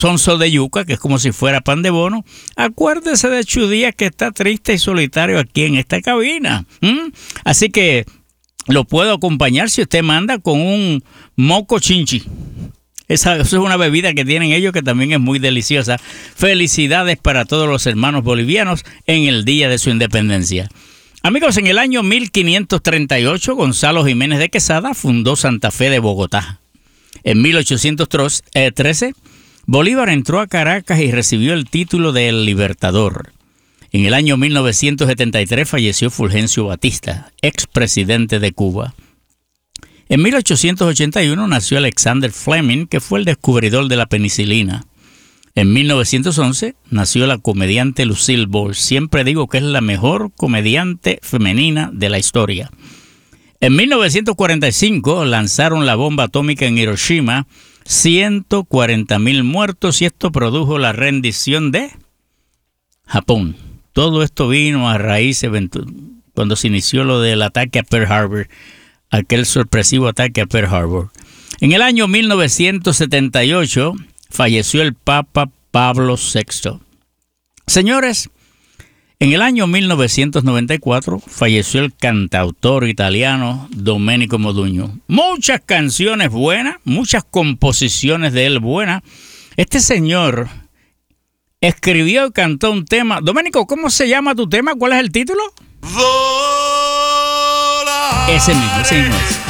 sonso de yuca, que es como si fuera pan de bono. Acuérdese de Chudías, que está triste y solitario aquí en esta cabina. Así que lo puedo acompañar si usted manda con un moco chinchi. Eso es una bebida que tienen ellos que también es muy deliciosa. Felicidades para todos los hermanos bolivianos en el Día de su Independencia. Amigos, en el año 1538, Gonzalo Jiménez de Quesada fundó Santa Fe de Bogotá. En 1813, Bolívar entró a Caracas y recibió el título de El Libertador. En el año 1973 falleció Fulgencio Batista, expresidente de Cuba. En 1881 nació Alexander Fleming, que fue el descubridor de la penicilina. En 1911 nació la comediante Lucille Ball. Siempre digo que es la mejor comediante femenina de la historia. En 1945 lanzaron la bomba atómica en Hiroshima, 140,000 muertos, y esto produjo la rendición de Japón. Todo esto vino a raíz cuando se inició lo del ataque a Pearl Harbor, aquel sorpresivo ataque a Pearl Harbor. En el año 1978 falleció el Papa Pablo VI. Señores, en el año 1994 falleció el cantautor italiano Domenico Modugno. Muchas canciones buenas, muchas composiciones de él buenas. Este señor escribió y cantó un tema. Domenico, ¿cómo se llama tu tema? ¿Cuál es el título? Ese mismo es.